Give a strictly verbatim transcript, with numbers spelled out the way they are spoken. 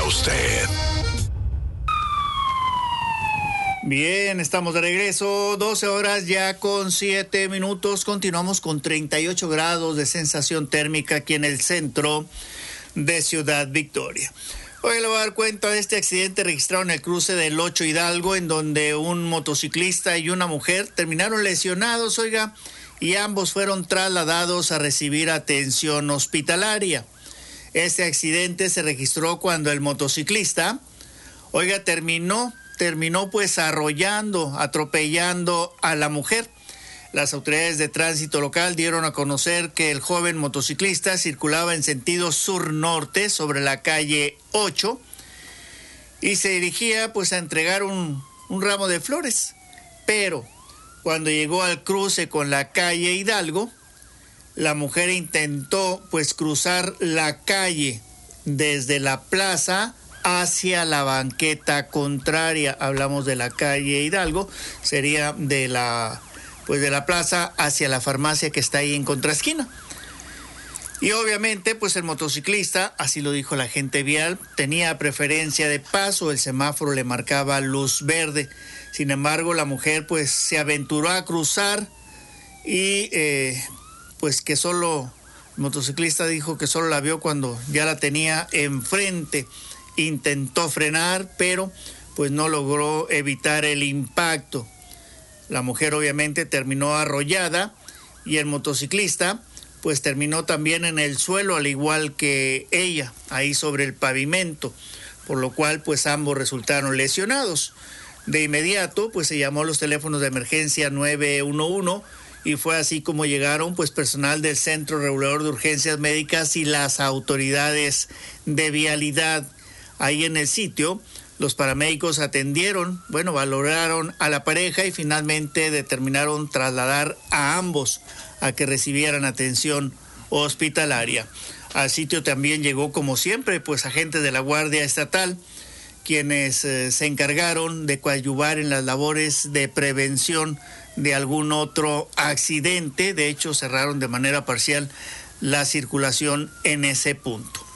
usted. Bien, estamos de regreso, doce horas ya con siete minutos. Continuamos con treinta y ocho grados de sensación térmica aquí en el centro de Ciudad Victoria. Hoy le voy a dar cuenta de este accidente registrado en el cruce del ocho Hidalgo, en donde un motociclista y una mujer terminaron lesionados, oiga, y ambos fueron trasladados a recibir atención hospitalaria. Este accidente se registró cuando el motociclista, oiga, terminó terminó pues arrollando, atropellando a la mujer. Las autoridades de tránsito local dieron a conocer que el joven motociclista circulaba en sentido sur-norte sobre la calle ocho y se dirigía pues a entregar un, un ramo de flores. Pero cuando llegó al cruce con la calle Hidalgo, la mujer intentó pues cruzar la calle desde la plaza hacia la banqueta contraria. Hablamos de la calle Hidalgo, sería de la pues de la plaza hacia la farmacia que está ahí en contraesquina. Y obviamente pues el motociclista, así lo dijo la agente vial, tenía preferencia de paso, el semáforo le marcaba luz verde. Sin embargo, la mujer pues se aventuró a cruzar y eh, pues que solo el motociclista dijo que solo la vio cuando ya la tenía enfrente. Intentó frenar, pero pues no logró evitar el impacto. La mujer obviamente terminó arrollada y el motociclista pues terminó también en el suelo, al igual que ella, ahí sobre el pavimento, por lo cual pues ambos resultaron lesionados. De inmediato pues se llamó a los teléfonos de emergencia nueve uno uno y fue así como llegaron pues personal del Centro Regulador de Urgencias Médicas y las autoridades de vialidad. Ahí en el sitio, los paramédicos atendieron, bueno, valoraron a la pareja y finalmente determinaron trasladar a ambos a que recibieran atención hospitalaria. Al sitio también llegó, como siempre, pues agentes de la Guardia Estatal, quienes eh, se encargaron de coadyuvar en las labores de prevención de algún otro accidente. De hecho, cerraron de manera parcial la circulación en ese punto.